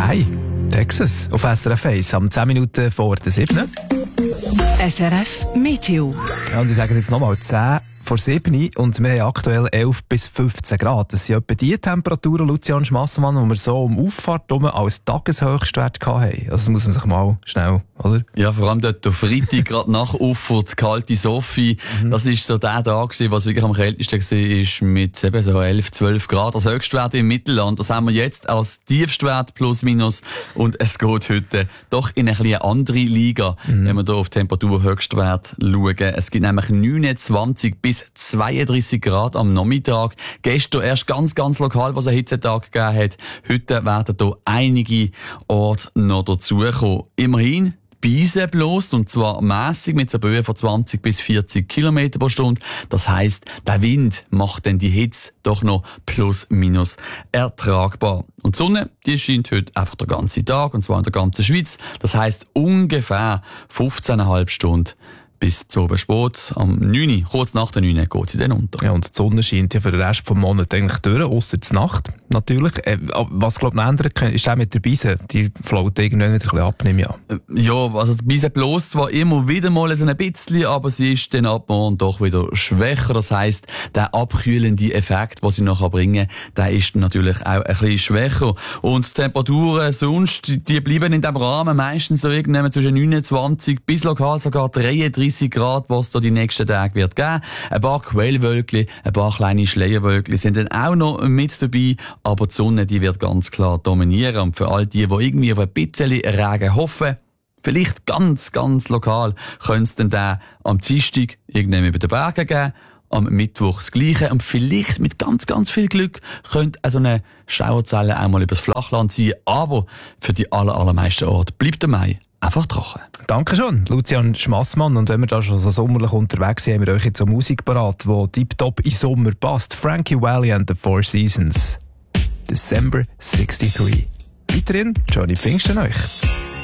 Hi, Texas, auf SRF 1, am 10 Minuten vor der 7. SRF Meteo. Ja, und ich sage jetzt nochmal, 10 vor 7 und wir haben aktuell 11 bis 15 Grad. Das sind etwa die Temperaturen, Lucian Schmasselmann, die wir so um Auffahrt als Tageshöchstwert hatten. Also das muss man sich mal schnell, oder? Ja, vor allem dort auf Freitag, gerade nach Auffahrt, kalte Sophie. Das ist so der Tag gewesen, was wirklich am kältesten war, mit eben so 11, 12 Grad. Als Höchstwert im Mittelland. Das haben wir jetzt als Tiefstwert plus minus. Und es geht heute doch in eine bisschen andere Liga, wenn wir hier auf Temperaturhöchstwert schauen. Es gibt nämlich 29 bis 32 Grad am Nachmittag. Gestern erst ganz lokal, was einen Hitzetag gegeben hat. Heute werden hier einige Orte noch dazukommen. Immerhin, die Beise bläst, und zwar mässig mit so Böen von 20 bis 40 Kilometer pro Stunde. Das heisst, der Wind macht dann die Hitze doch noch plus minus ertragbar. Und die Sonne, die scheint heute einfach den ganzen Tag, und zwar in der ganzen Schweiz. Das heisst, ungefähr 15,5 Stunden bis zu oben spät. Am 9, kurz nach der 9, geht sie dann unter. Ja, und die Sonne scheint ja für den Rest des Monats eigentlich durch, ausser die Nacht, natürlich. Was, glaube ich, ändert, ist auch mit der Beise. Die float irgendwann wieder ein bisschen ab, nehme ich an. Ja, also die Beise bläst zwar immer wieder mal so ein bisschen, aber sie ist dann ab morgen doch wieder schwächer. Das heisst, der abkühlende Effekt, den sie nachher bringen, der ist natürlich auch ein bisschen schwächer. Und die Temperaturen sonst, die bleiben in diesem Rahmen meistens so irgendwann zwischen 29 bis lokal sogar 33 Grad, was da die nächsten Tage wird geben. Ein paar Quellwölkchen, ein paar kleine Schleierwölkchen sind dann auch noch mit dabei, aber die Sonne, die wird ganz klar dominieren. Und für all die irgendwie auf ein bisschen Regen hoffen, vielleicht ganz lokal, könnte es dann da am Dienstag irgendwann über den Bergen geben, am Mittwoch das Gleiche, und vielleicht mit ganz viel Glück könnte also eine Schauerzelle auch mal übers Flachland ziehen, aber für die allermeisten Orte bleibt der Mai einfach trocken. Danke schon, Lucian Schmassmann. Und wenn wir da schon so sommerlich unterwegs sind, haben wir euch jetzt eine Musik parat, die tiptop in Sommer passt. Frankie Valli and the Four Seasons. December 63. Weiterhin Johnny Pfingsten euch.